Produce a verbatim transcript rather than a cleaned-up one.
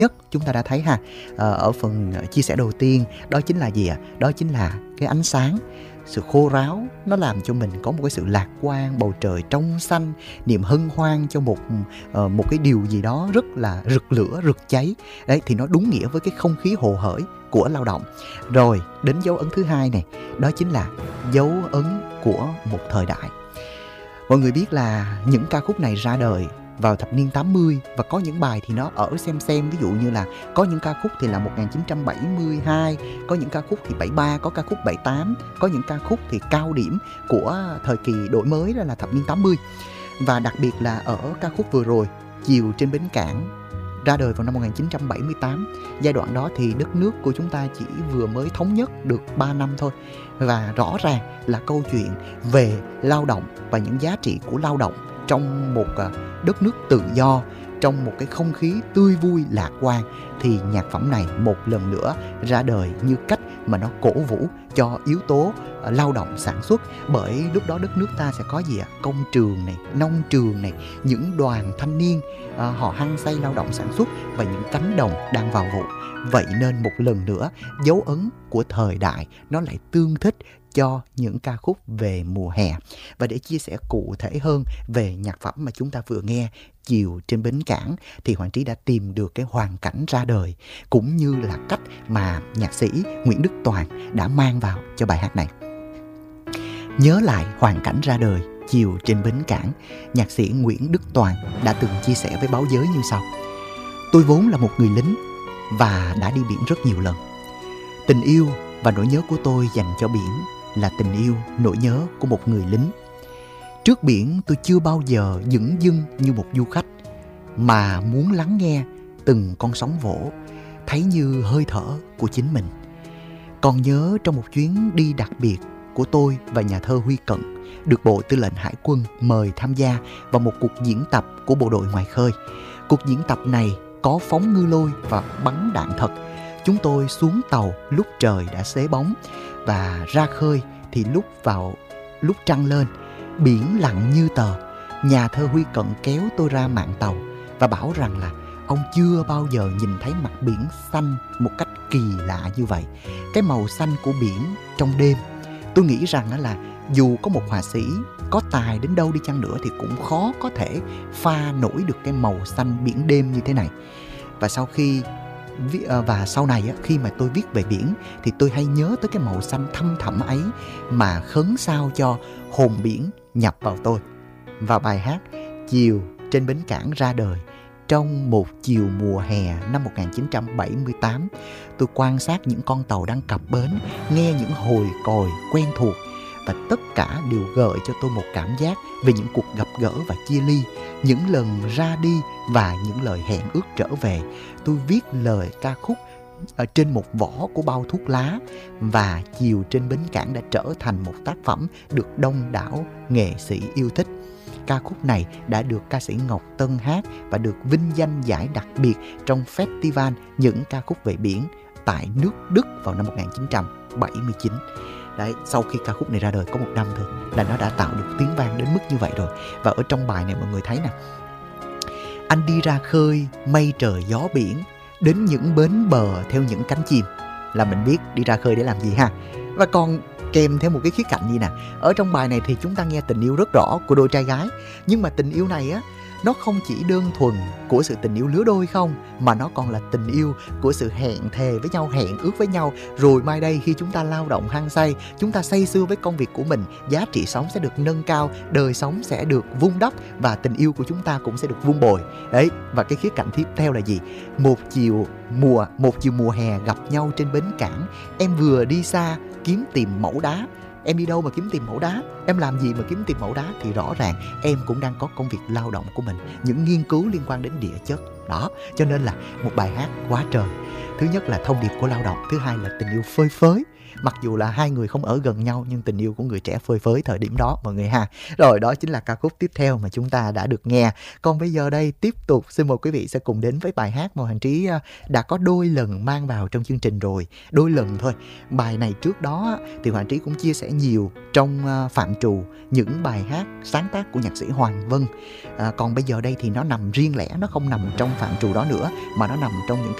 nhất chúng ta đã thấy ha, ờ, ở phần chia sẻ đầu tiên, đó chính là gì ạ? Đó chính là cái ánh sáng, sự khô ráo nó làm cho mình có một cái sự lạc quan, bầu trời trong xanh, niềm hân hoan cho một uh, một cái điều gì đó rất là rực lửa, rực cháy. Đấy thì nó đúng nghĩa với cái không khí hồ hởi của lao động. Rồi đến dấu ấn thứ hai này, đó chính là dấu ấn của một thời đại. Mọi người biết là những ca khúc này ra đời vào thập niên tám mươi và có những bài thì nó ở xem xem, ví dụ như là có những ca khúc thì là một nghìn chín trăm bảy mươi hai, có những ca khúc thì bảy mươi ba, có ca khúc bảy mươi tám, có những ca khúc thì cao điểm của thời kỳ đổi mới đó là thập niên tám mươi. Và đặc biệt là ở ca khúc vừa rồi, Chiều trên bến cảng, ra đời vào năm một nghìn chín trăm bảy mươi tám. Giai đoạn đó thì đất nước của chúng ta chỉ vừa mới thống nhất được ba năm thôi. Và rõ ràng là câu chuyện về lao động và những giá trị của lao động trong một đất nước tự do, trong một cái không khí tươi vui lạc quan, thì nhạc phẩm này một lần nữa ra đời như cách mà nó cổ vũ cho yếu tố lao động sản xuất. Bởi lúc đó đất nước ta sẽ có gì ạ? Công trường này, nông trường này, những đoàn thanh niên à, họ hăng say lao động sản xuất và những cánh đồng đang vào vụ. Vậy nên một lần nữa dấu ấn của thời đại nó lại tương thích cho những ca khúc về mùa hè. Và để chia sẻ cụ thể hơn về nhạc phẩm mà chúng ta vừa nghe, Chiều trên bến cảng, thì Hoàng Trí đã tìm được cái hoàn cảnh ra đời cũng như là cách mà nhạc sĩ Nguyễn Đức Toàn đã mang vào cho bài hát này. Nhớ lại hoàn cảnh ra đời Chiều trên bến cảng, nhạc sĩ Nguyễn Đức Toàn đã từng chia sẻ với báo giới như sau: Tôi vốn là một người lính và đã đi biển rất nhiều lần. Tình yêu và nỗi nhớ của tôi dành cho biển là tình yêu, nỗi nhớ của một người lính. Trước biển tôi chưa bao giờ dửng dưng như một du khách, mà muốn lắng nghe từng con sóng vỗ, thấy như hơi thở của chính mình. Còn nhớ trong một chuyến đi đặc biệt của tôi và nhà thơ Huy Cận, được Bộ Tư lệnh Hải quân mời tham gia vào một cuộc diễn tập của bộ đội ngoài khơi. Cuộc diễn tập này có phóng ngư lôi và bắn đạn thật. Chúng tôi xuống tàu lúc trời đã xế bóng và ra khơi thì lúc vào lúc trăng lên, biển lặng như tờ. Nhà thơ Huy Cận kéo tôi ra mạn tàu và bảo rằng là ông chưa bao giờ nhìn thấy mặt biển xanh một cách kỳ lạ như vậy. Cái màu xanh của biển trong đêm, tôi nghĩ rằng là dù có một họa sĩ có tài đến đâu đi chăng nữa thì cũng khó có thể pha nổi được cái màu xanh biển đêm như thế này. Và sau khi Và sau này khi mà tôi viết về biển thì tôi hay nhớ tới cái màu xanh thâm thẳm ấy mà khấn sao cho hồn biển nhập vào tôi. Và bài hát Chiều trên bến cảng ra đời trong một chiều mùa hè năm một nghìn chín trăm bảy mươi tám. Tôi quan sát những con tàu đang cập bến, nghe những hồi còi quen thuộc, và tất cả đều gợi cho tôi một cảm giác về những cuộc gặp gỡ và chia ly, những lần ra đi và những lời hẹn ước trở về. Tôi viết lời ca khúc ở trên một vỏ của bao thuốc lá, và Chiều trên bến cảng đã trở thành một tác phẩm được đông đảo nghệ sĩ yêu thích. Ca khúc này đã được ca sĩ Ngọc Tân hát và được vinh danh giải đặc biệt trong Festival những ca khúc về biển tại nước Đức vào năm một nghìn chín trăm bảy mươi chín. Đấy, sau khi ca khúc này ra đời có một năm thôi là nó đã tạo được tiếng vang đến mức như vậy rồi. Và ở trong bài này mọi người thấy nè: Anh đi ra khơi, mây trời gió biển, đến những bến bờ theo những cánh chim. Là mình biết đi ra khơi để làm gì ha. Và còn kèm theo một cái khía cạnh gì nè, ở trong bài này thì chúng ta nghe tình yêu rất rõ của đôi trai gái. Nhưng mà tình yêu này á, nó không chỉ đơn thuần của sự tình yêu lứa đôi không, mà nó còn là tình yêu của sự hẹn thề với nhau, hẹn ước với nhau. Rồi mai đây khi chúng ta lao động hăng say, chúng ta say sưa với công việc của mình, giá trị sống sẽ được nâng cao, đời sống sẽ được vun đắp và tình yêu của chúng ta cũng sẽ được vun bồi. Đấy, và cái khía cạnh tiếp theo là gì? Một chiều mùa, một chiều mùa hè gặp nhau trên bến cảng, em vừa đi xa kiếm tìm mẫu đá. Em đi đâu mà kiếm tìm mẫu đá? Em làm gì mà kiếm tìm mẫu đá? Thì rõ ràng em cũng đang có công việc lao động của mình, những nghiên cứu liên quan đến địa chất. Đó, cho nên là một bài hát quá trời. Thứ nhất là thông điệp của lao động, thứ hai là tình yêu phơi phới. Mặc dù là hai người không ở gần nhau nhưng tình yêu của người trẻ phơi phới thời điểm đó mọi người ha. Rồi đó chính là ca khúc tiếp theo mà chúng ta đã được nghe. Còn bây giờ đây tiếp tục xin mời quý vị sẽ cùng đến với bài hát mà Hoàng Trí à, đã có đôi lần mang vào trong chương trình rồi. Đôi lần thôi. Bài này trước đó thì Hoàng Trí cũng chia sẻ nhiều trong à, phạm trù những bài hát sáng tác của nhạc sĩ Hoàng Vân. À, còn bây giờ đây thì nó nằm riêng lẻ, nó không nằm trong phạm trù đó nữa mà nó nằm trong những